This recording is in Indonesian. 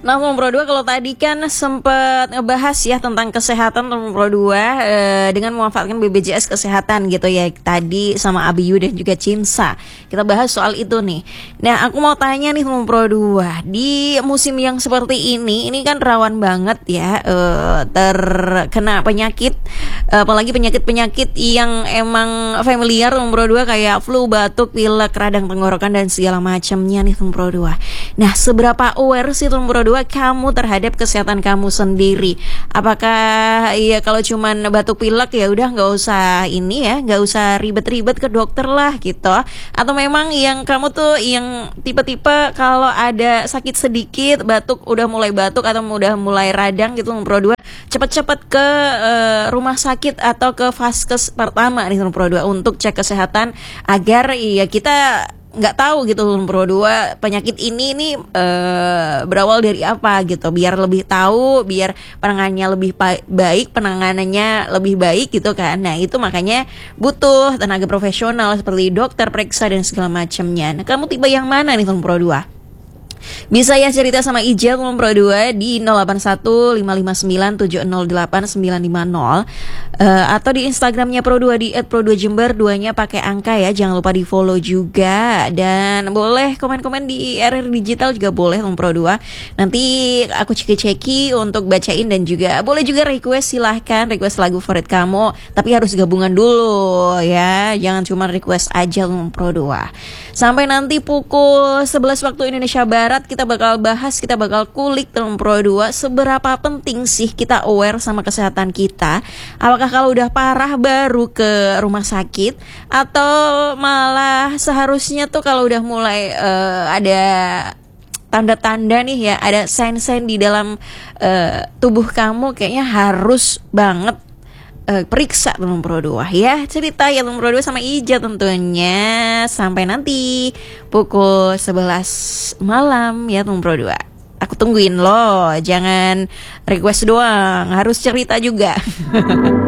Nah, Pro 2 kalau tadi kan sempat ngebahas ya tentang kesehatan Pro 2 dengan memanfaatkan BPJS kesehatan gitu ya. Tadi sama Abiyu dan juga Cinsa. Kita bahas soal itu nih. Nah, aku mau tanya nih Pro 2. Di musim yang seperti ini kan rawan banget ya terkena penyakit, apalagi penyakit-penyakit yang emang familiar Pro 2 kayak flu, batuk, pilek, radang tenggorokan dan segala macamnya nih Pro 2. Nah, seberapa aware sih Pro 2 kamu terhadap kesehatan kamu sendiri? Apakah ya kalau cuman batuk pilek ya udah nggak usah ini ya, nggak usah ribet-ribet ke dokter lah gitu? Atau memang yang kamu tuh yang tipe-tipe kalau ada sakit sedikit batuk udah mulai batuk atau udah mulai radang gitu Pro 2 cepet-cepet ke rumah sakit atau ke vaskes pertama nih Pro 2 untuk cek kesehatan agar ya kita nggak tahu gitu Pro 2 penyakit ini nih berawal dari apa gitu, biar lebih tahu, biar penanganannya lebih baik, penanganannya lebih baik gitu kan. Nah itu makanya butuh tenaga profesional seperti dokter, periksa dan segala macamnya. Nah kamu tipe yang mana nih Pro 2? Bisa ya cerita sama Ijel Pro 2 di 081559708950 atau di Instagramnya Pro 2 di @pro2jember, duanya pakai angka ya, jangan lupa di follow juga. Dan boleh komen-komen di RR Digital juga boleh Pro 2, nanti aku ceki-ceki untuk bacain. Dan juga boleh juga request, silahkan request lagu favorit kamu, tapi harus gabungan dulu ya, jangan cuma request aja Pro 2. Sampai nanti pukul 11 waktu Indonesia Barat kita bakal bahas, kita bakal kulik Pro 2 seberapa penting sih kita aware sama kesehatan kita. Apakah kalau udah parah baru ke rumah sakit, atau malah seharusnya tuh kalau udah mulai ada tanda-tanda nih ya, ada sign-sign di dalam tubuh kamu kayaknya harus banget periksa Pro 2 ya. Cerita ya Pro 2 sama Ija tentunya. Sampai nanti pukul 11 malam ya Pro 2. Aku tungguin loh, jangan request doang, harus cerita juga.